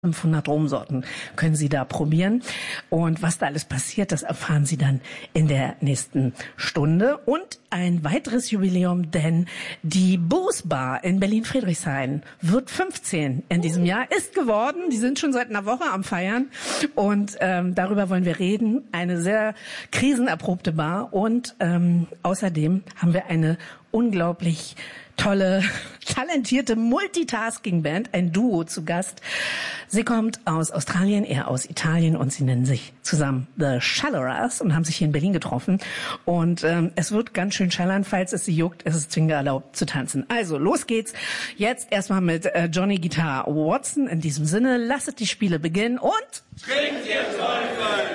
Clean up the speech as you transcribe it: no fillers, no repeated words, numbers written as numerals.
500 Rumsorten können Sie da probieren. Und was da alles passiert, das erfahren Sie dann in der nächsten Stunde. Und ein weiteres Jubiläum, denn die Booze Bar in Berlin-Friedrichshain wird 15 in diesem Jahr, ist geworden. Die sind schon seit einer Woche am Feiern. Und darüber wollen wir reden. Eine sehr krisenerprobte Bar. Und außerdem haben wir eine unglaublich tolle, talentierte Multitasking-Band, ein Duo zu Gast. Sie kommt aus Australien, er aus Italien und sie nennen sich zusammen The Shallerers und haben sich hier in Berlin getroffen. Und es wird ganz schön schallern, falls es Sie juckt, es ist zwingend erlaubt zu tanzen. Also, los geht's. Jetzt erstmal mit Johnny Guitar Watson. In diesem Sinne, lasset die Spiele beginnen und... Trinkt ihr Teufel!